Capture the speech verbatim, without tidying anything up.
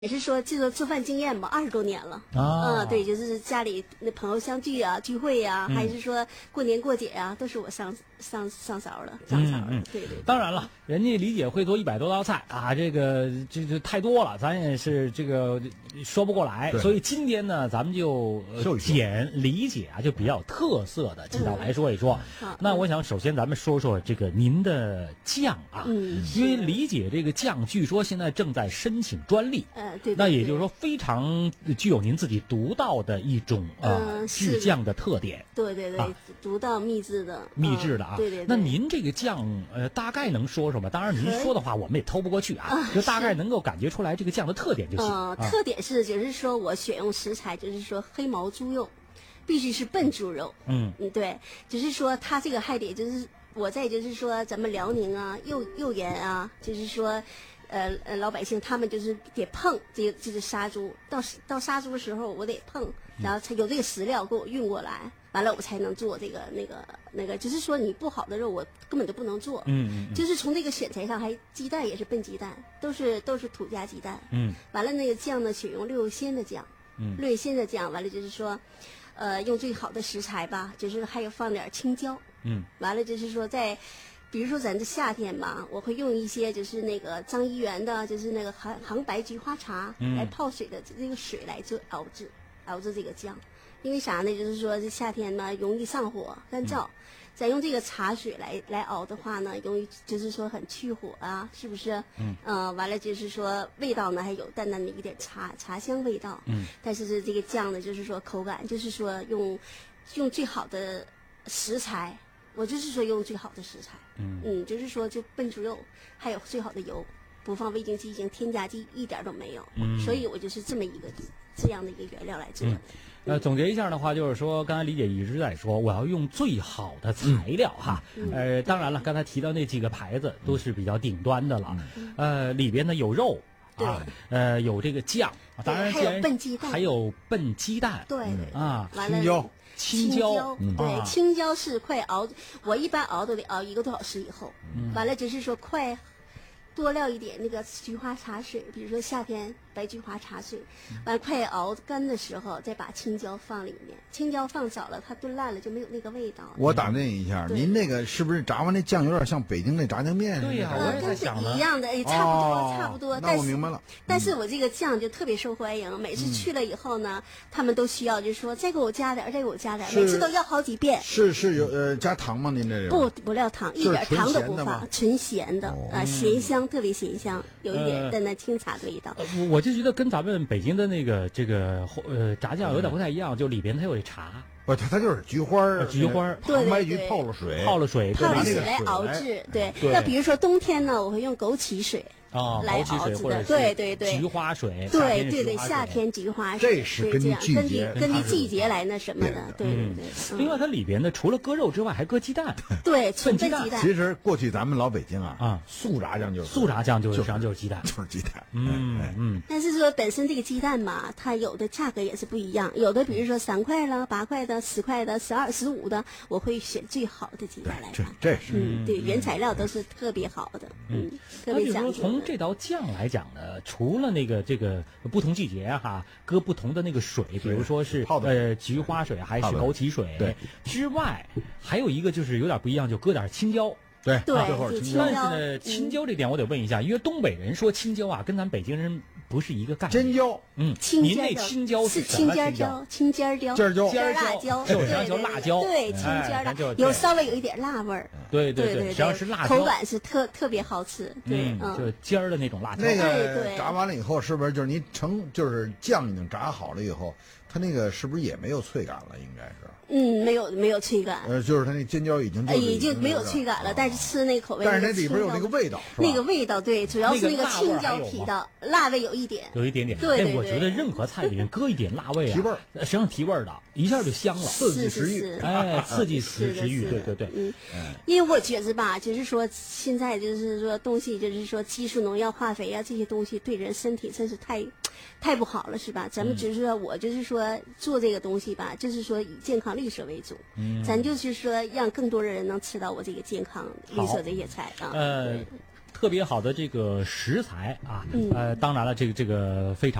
也是说这个做饭经验吧，二十多年了啊， 嗯，对，就是家里那朋友相聚啊、聚会呀、啊嗯，还是说过年过节啊，都是我上上上勺了，上勺了。嗯嗯、对, 对对。 当然了，人家李姐会做一百多道菜啊，这个这这太多了，咱也是这个说不过来。所以今天呢，咱们就呃捡李姐啊就比较有特色的几道来说一说。嗯、那我想首先咱们说说这个您的酱啊， 嗯， 因为李姐这个酱据说现在正在申请专利。 呃，对, 对, 对。 那也就是说，非常具有您自己独到的一种呃制酱的特点。 对对对，啊、独到秘制的， 秘制的啊。 嗯、对, 对对。 那您这个酱呃，大概能说说吗？当然，您说的话我们也偷不过去啊，啊就大概能够感觉出来这个酱的特点就行。 呃，啊、特点是就是说我选用食材，就是说黑毛猪肉，必须是笨猪肉。 嗯嗯，对，只是说它这个还得就是我在就是说咱们辽宁啊、右右延啊，就是说。呃呃，老百姓他们就是得碰这个这个杀猪，到到杀猪的时候我得碰，然后才有这个食料给我运过来，完了我才能做这个那个那个，就是说你不好的肉我根本就不能做。 嗯嗯。 就是从这个选材上，还鸡蛋也是笨鸡蛋，都是都是土家鸡蛋。 嗯。 完了那个酱呢，选用六鲜的酱。 嗯。 六鲜的酱，完了就是说，呃，用最好的食材吧，就是还有放点青椒。 嗯。 完了就是说在。比如说咱这夏天吧，我会用一些就是那个张一元的，就是那个杭杭白菊花茶、嗯、来泡水的这个水来做熬制，熬制这个酱。因为啥呢？就是说这夏天呢容易上火干燥，嗯、咱用这个茶水来来熬的话呢，容易就是说很去火啊，是不是？ 嗯。 呃，完了就是说味道呢还有淡淡的一点茶茶香味道。 嗯。 但是是这个酱呢，就是说口感，就是说用用最好的食材。我就是说用最好的食材， 嗯嗯，就是说就笨猪肉，还有最好的油，不放味精、鸡精，添加剂一点都没有， 嗯， 所以我就是这么一个这样的一个原料来做的。 嗯呃，总结一下的话，就是说，刚才李姐一直在说，我要用最好的材料哈。 嗯、 呃，当然了，刚才提到那几个牌子都是比较顶端的了。 嗯、 呃，里边呢有肉啊，呃，有这个酱，当然还有笨鸡蛋， 还有笨鸡蛋， 对啊， 青椒。 青椒， 嗯、对， 啊、 青椒是快熬，我一般熬都得熬一个多小时以后， 嗯、 完了就是说快多料一点那个菊花茶水，比如说夏天白菊花茶水，完了快熬干的时候再把青椒放里面，青椒放少了它炖烂了就没有那个味道。 我打断一下，您那个是不是炸完那酱有点像北京那炸酱面？ 对呀、啊，我也在想呢。一样的，哎，差不多， 哦、 差不多。 那我明白了。 但是我这个酱就特别受欢迎，每次去了以后呢，他们都需要就说再给我加点，再给我加点，每次都要好几遍。 是是有呃加糖吗？您这不不料糖，一点糖都不放，纯咸的啊，咸香特别咸香，有一点淡淡清茶的味道。 呃，我就觉得跟咱们北京的那个这个呃炸酱有点不太一样，就里边它有这茶。 不，它它就是菊花， 菊花， 杭白菊泡了水， 泡了水， 泡了水来熬制。对，那比如说冬天呢，我会用枸杞水。 哦， 来熬制的，对对对， 菊花水， 对对对，夏天菊花水， 这是根据季节， 根据季节来那什么的，对对对。 另外，它里边呢，除了搁肉之外，还搁鸡蛋， 对， 笨鸡蛋。 其实过去咱们老北京啊， 啊， 素炸酱就是素炸酱，就是实际上就是鸡蛋， 就是鸡蛋。 嗯嗯。 但是说本身这个鸡蛋嘛，它有的价格也是不一样，有的比如说三块了、八块的、十块的、十二、十五的，我会选最好的鸡蛋来这这是， 嗯，对，原材料都是特别好的，嗯，特别讲究。 从这道酱来。来讲呢，除了那个这个不同季节哈，搁不同的那个水，比如说是呃菊花水还是枸杞水对之外，还有一个就是有点不一样，就搁点青椒。 对对， 但是呢，青椒这点我得问一下，因为东北人说青椒啊，跟咱北京人不是一个概念。 尖椒， 嗯，您那青椒是青尖椒，青尖椒， 尖椒， 尖辣椒， 就实际上叫辣椒， 对，青尖的，有稍微有一点辣味儿。 对对对， 实际上是辣椒， 口感是特特别好吃，对， 嗯，就尖儿的那种辣椒。 那个炸完了以后，是不是就是你成就是酱已经炸好了以后，它那个是不是也没有脆感了？应该是。 嗯，没有没有脆感。 呃，就是它那尖椒已经呃已经没有脆感了，但是吃那口味， 但是那里边有那个味道， 那个味道对，主要是那个青椒提的辣味有一点， 有一点点。 对对对， 我觉得任何菜里面搁一点辣味啊， 提味儿， 实际上提味儿的，一下就香了， 刺激食欲， 哎，刺激食食欲，对对对， 嗯，因为我觉着吧，就是说现在就是说东西，就是说激素、农药、化肥啊这些东西对人身体真是太太不好了，是吧？咱们只是说我就是说做这个东西吧，就是说以健康绿色为主。咱就是说，让更多的人能吃到我这个健康绿色这些菜啊。 呃， 特别好的这个食材啊， 嗯、 呃，当然了，这个这个非常。